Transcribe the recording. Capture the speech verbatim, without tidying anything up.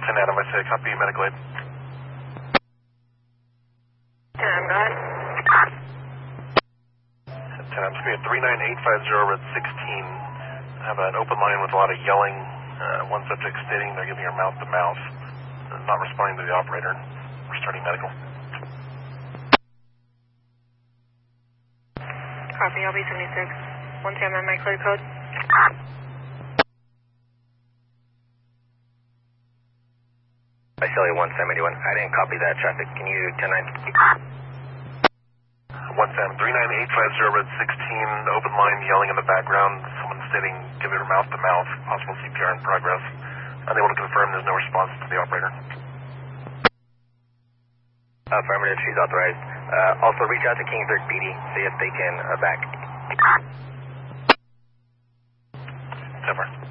ten Adam, I say, copy medical aid. ten Adam, go ahead. ten Adam, it's going to be at three nine eight five zero, red sixteen. I have an open line with a lot of yelling. Uh, one subject stating they're giving her mouth to mouth, uh, not responding to the operator. We're starting medical. Copy, L B seventy-six. one ten on my clear code. I tell you one seventy-one. I didn't copy that traffic. Can you ten nine? one ten, three nine eight five zero, red sixteen, open line yelling in the background. Someone stating giving her mouth to mouth, possible C P R in progress. Unable to confirm there's no response to the operator. Affirmative, she's authorized. Uh, also reach out to Kingsburg P D, see if they can uh, back. Temper.